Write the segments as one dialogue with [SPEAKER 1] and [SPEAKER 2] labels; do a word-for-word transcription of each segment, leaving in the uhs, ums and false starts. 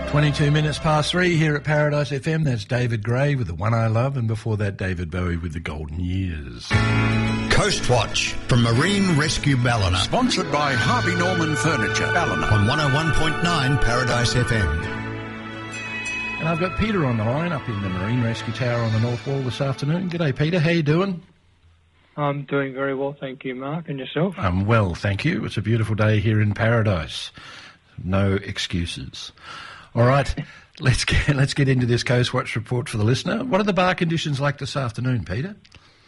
[SPEAKER 1] twenty-two minutes past three here at Paradise F M. That's David Gray with The One I Love, and before that, David Bowie with The Golden Years.
[SPEAKER 2] Coast Watch from Marine Rescue Ballina.
[SPEAKER 3] Sponsored by Harvey Norman Furniture, Ballina.
[SPEAKER 2] On one oh one point nine Paradise F M.
[SPEAKER 1] And I've got Peter on the line up in the Marine Rescue Tower on the North Wall this afternoon. G'day, Peter. How you doing?
[SPEAKER 4] I'm doing very well, thank you, Mark. And yourself?
[SPEAKER 1] I'm well, thank you. It's a beautiful day here in Paradise. No excuses. All right, let's get let's get into this Coast Watch report for the listener. What are the bar conditions like this afternoon, Peter?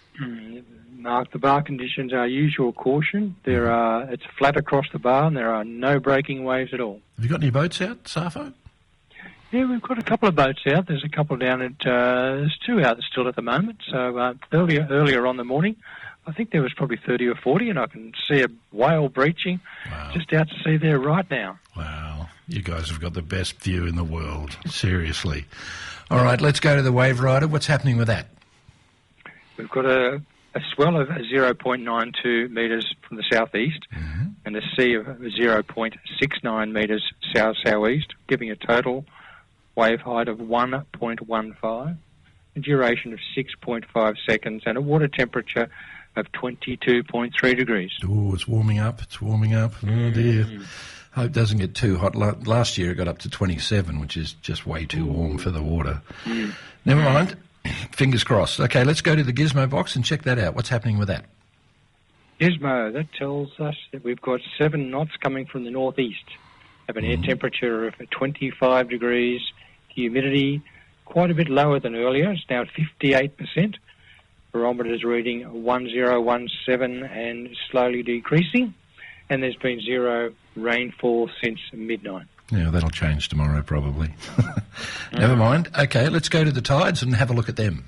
[SPEAKER 4] Mark, the bar conditions are usual caution. There are it's flat across the bar, and there are no breaking waves at all.
[SPEAKER 1] Have you got any boats out, Safo?
[SPEAKER 4] Yeah, we've got a couple of boats out. There's a couple down at uh, there's two out still at the moment. So uh, earlier earlier on the morning, I think there was probably thirty or forty, and I can see a whale breaching
[SPEAKER 1] Wow.
[SPEAKER 4] just out to sea there right now.
[SPEAKER 1] Wow. You guys have got the best view in the world. Seriously. All right, let's go to the Wave Rider. What's happening with that?
[SPEAKER 4] We've got a, a swell of zero point nine two metres from the southeast
[SPEAKER 1] Mm-hmm.
[SPEAKER 4] and a sea of zero point six nine metres south-southeast, giving a total wave height of one point one five, a duration of six point five seconds, and a water temperature of twenty-two point three degrees.
[SPEAKER 1] Oh, it's warming up. It's warming up. Oh, dear.
[SPEAKER 4] Mm.
[SPEAKER 1] Hope it doesn't get too hot. La- Last year it got up to twenty-seven, which is just way too warm for the water.
[SPEAKER 4] Mm.
[SPEAKER 1] Never mind. Fingers crossed. Okay, let's go to the Gizmo box and check that out. What's happening with that?
[SPEAKER 4] Gizmo, that tells us that we've got seven knots coming from the northeast, have an
[SPEAKER 1] Mm.
[SPEAKER 4] air temperature of twenty-five degrees, humidity quite a bit lower than earlier. It's now at fifty-eight percent. Barometer's reading one zero one seven and slowly decreasing. And there's been zero rainfall since midnight.
[SPEAKER 1] Yeah, that'll change tomorrow probably. Never mind. Okay, let's go to the tides and have a look at them.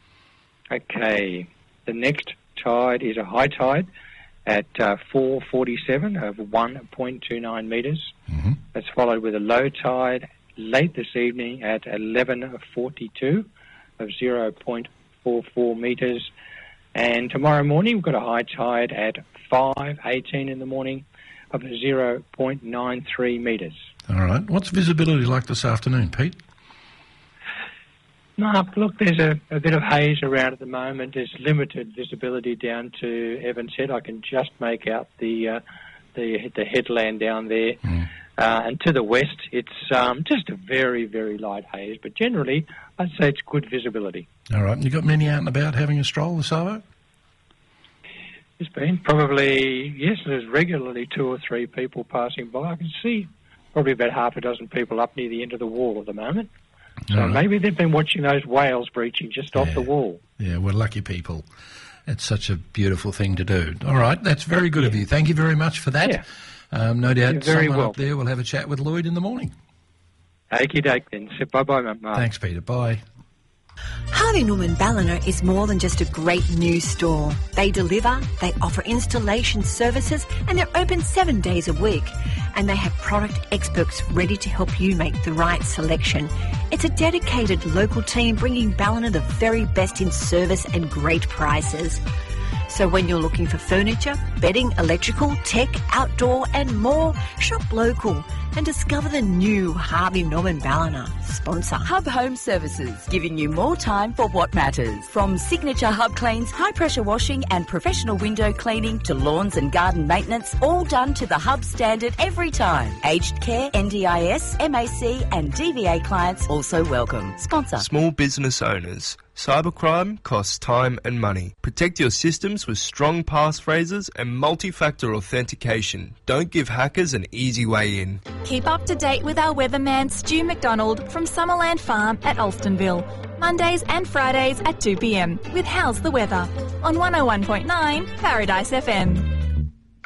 [SPEAKER 4] Okay, the next tide is a high tide at uh, four forty-seven of one point two nine metres.
[SPEAKER 1] Mm-hmm.
[SPEAKER 4] That's followed with a low tide late this evening at eleven forty-two of zero point four four metres. And tomorrow morning we've got a high tide at five eighteen in the morning of zero point nine three metres.
[SPEAKER 1] All right. What's visibility like this afternoon, Pete?
[SPEAKER 4] Mark, look, there's a, a bit of haze around at the moment. There's limited visibility down to Evans Head. I can just make out the uh, the, the headland down there.
[SPEAKER 1] Mm.
[SPEAKER 4] Uh, and to the west, it's um, just a very, very light haze. But generally, I'd say it's good visibility.
[SPEAKER 1] All right. You got many out and about having a stroll this hour?
[SPEAKER 4] There's been probably, yes, there's regularly two or three people passing by. I can see probably about half a dozen people up near the end of the wall at the moment. So
[SPEAKER 1] All right.
[SPEAKER 4] maybe they've been watching those whales breaching just off
[SPEAKER 1] Yeah.
[SPEAKER 4] the wall.
[SPEAKER 1] Yeah, we're lucky people. It's such a beautiful thing to do. All right, that's very good of you. Thank you very much for that.
[SPEAKER 4] Yeah.
[SPEAKER 1] Um, no doubt
[SPEAKER 4] You're very
[SPEAKER 1] someone
[SPEAKER 4] welcome.
[SPEAKER 1] up there will have a chat with Lloyd in the morning.
[SPEAKER 4] Okie doke then. So bye-bye, Mark.
[SPEAKER 1] Thanks, Peter. Bye.
[SPEAKER 5] Harvey Norman Ballina is more than just a great new store. They deliver, they offer installation services, and they're open seven days a week. And they have product experts ready to help you make the right selection. It's a dedicated local team bringing Ballina the very best in service and great prices. So when you're looking for furniture, bedding, electrical, tech, outdoor and more, shop local and discover the new Harvey Norman Ballina sponsor.
[SPEAKER 6] Hub Home Services, giving you more time for what matters. From signature hub cleans, high pressure washing and professional window cleaning to lawns and garden maintenance, all done to the Hub standard every time. Aged care, N D I S, M A C and D V A clients also welcome. Sponsor.
[SPEAKER 7] Small business owners. Cybercrime costs time and money. Protect your systems with strong passphrases and multi-factor authentication. Don't give hackers an easy way in.
[SPEAKER 8] Keep up to date with our weatherman Stu McDonald from Summerland Farm at Alstonville. Mondays and Fridays at two p m with How's the Weather on one oh one point nine Paradise F M.